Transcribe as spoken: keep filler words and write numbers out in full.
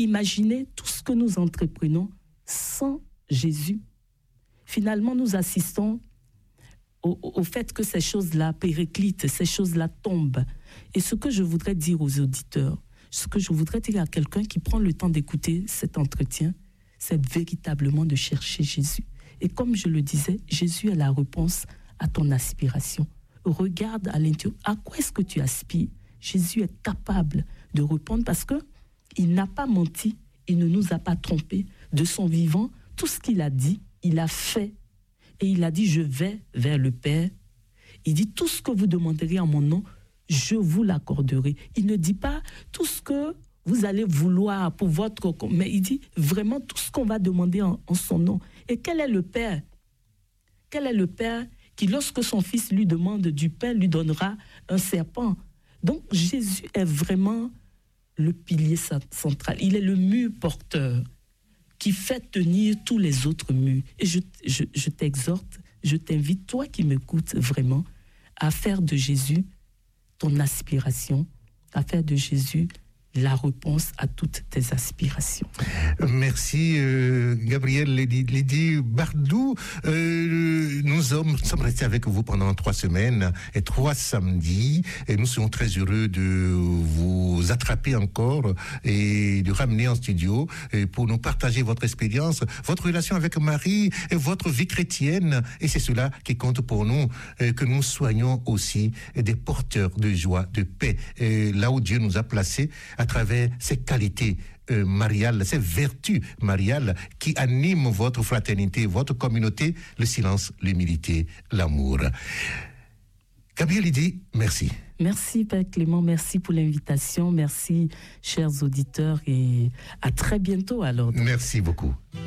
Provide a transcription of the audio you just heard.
imaginez tout ce que nous entreprenons sans Jésus. Finalement, nous assistons au, au fait que ces choses-là périclitent, ces choses-là tombent. Et ce que je voudrais dire aux auditeurs, ce que je voudrais dire à quelqu'un qui prend le temps d'écouter cet entretien, c'est véritablement de chercher Jésus. Et comme je le disais, Jésus est la réponse à ton aspiration. Regarde à l'intérieur, à quoi est-ce que tu aspires? Jésus est capable de répondre parce qu'il n'a pas menti, il ne nous a pas trompés. De son vivant, tout ce qu'il a dit, il a fait. Et il a dit, je vais vers le Père. Il dit, tout ce que vous demanderez en mon nom, je vous l'accorderai. Il ne dit pas tout ce que vous allez vouloir pour votre... Mais il dit vraiment tout ce qu'on va demander en, en son nom. Et quel est le Père? Quel est le Père qui, lorsque son fils lui demande du pain, lui donnera un serpent? Donc Jésus est vraiment le pilier central. Il est le mur porteur qui fait tenir tous les autres murs. Et je, je, je t'exhorte, je t'invite, toi qui m'écoutes vraiment, à faire de Jésus ton aspiration, à faire de Jésus la réponse à toutes tes aspirations. Merci euh, Gabriel Lydie, Lydie Bardou. Euh, nous sommes, sommes restés avec vous pendant trois semaines et trois samedis et nous sommes très heureux de vous attraper encore et de ramener en studio et pour nous partager votre expérience, votre relation avec Marie et votre vie chrétienne. Et c'est cela qui compte pour nous, euh, que nous soyons aussi des porteurs de joie, de paix, et là où Dieu nous a placés à travers ces qualités euh, mariales, ces vertus mariales qui animent votre fraternité, votre communauté, le silence, l'humilité, l'amour. Gabriel Lydie, merci. Merci Père Clément, merci pour l'invitation, merci chers auditeurs et à très bientôt alors. Merci beaucoup.